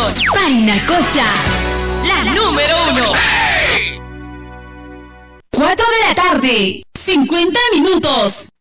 Painacocha, la número 1. 4 de la tarde, 50 minutos.